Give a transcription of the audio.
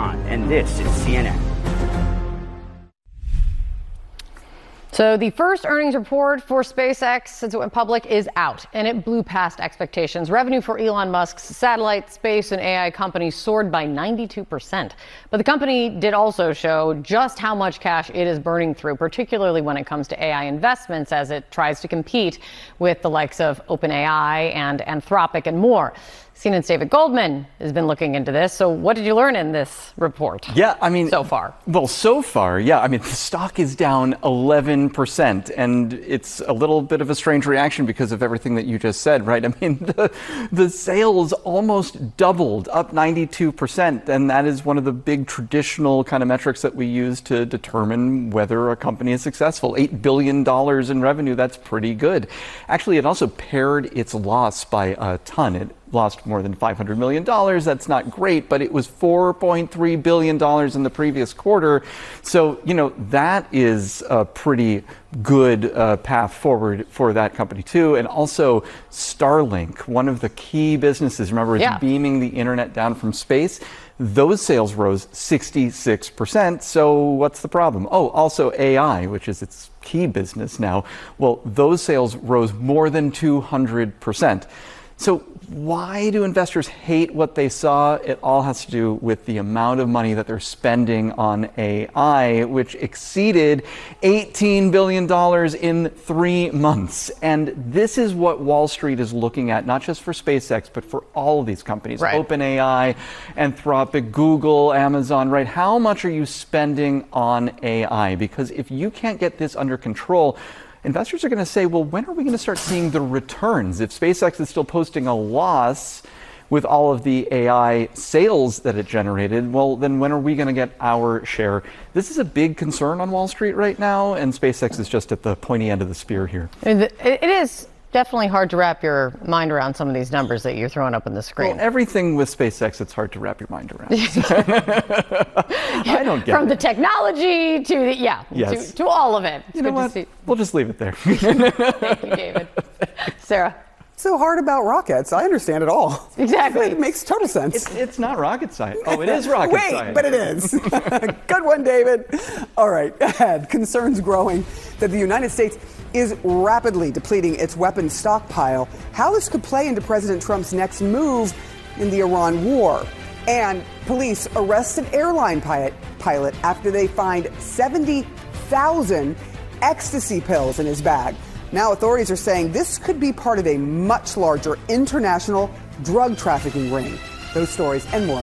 Hunt, and this is CNN. So the first earnings report for SpaceX since it went public is out, and it blew past expectations. Revenue for Elon Musk's satellite, space, and AI companies soared by 92%. But the company did also show just how much cash it is burning through, particularly when it comes to AI investments as it tries to compete with the likes of OpenAI and Anthropic and more. CNN's David Goldman has been looking into this. So what did you learn in this report? Yeah, I mean, so far, the stock is down 11%, and it's a little bit of a strange reaction because of everything that you just said, right? I mean, the sales almost doubled, up 92%, and that is one of the big traditional kind of metrics that we use to determine whether a company is successful. $8 billion in revenue, that's pretty good. Actually, it also pared its loss by a ton. It lost more than $500 million. That's not great, but it was $4.3 billion in the previous quarter. So, that is a pretty good path forward for that company too. And also Starlink, one of the key businesses, remember, is beaming the internet down from space. Those sales rose 66%. So what's the problem? Oh, also AI, which is its key business now. Well, those sales rose more than 200%. So why do investors hate what they saw? It all has to do with the amount of money that they're spending on AI, which exceeded $18 billion in 3 months. And this is what Wall Street is looking at, not just for SpaceX, but for all of these companies, right? OpenAI, Anthropic, Google, Amazon, right? How much are you spending on AI? Because if you can't get this under control, investors are going to say, well, when are we going to start seeing the returns? If SpaceX is still posting a loss with all of the AI sales that it generated, well, then when are we going to get our share? This is a big concern on Wall Street right now, and SpaceX is just at the pointy end of the spear here. It is definitely hard to wrap your mind around some of these numbers that you're throwing up on the screen. Well, everything with SpaceX, it's hard to wrap your mind around. I don't get From the technology to the, to all of it. You know what? We'll just leave it there. Thank you, David. Sarah? So hard about rockets. I understand it all. Exactly. It makes total sense. It's not rocket science. Oh, it is rocket science. Wait, but it is. Good one, David. All right, ahead. Concerns growing that the United States is rapidly depleting its weapons stockpile. How this could play into President Trump's next move in the Iran war. And police arrest an airline pilot after they find 70,000 ecstasy pills in his bag. Now authorities are saying this could be part of a much larger international drug trafficking ring. Those stories and more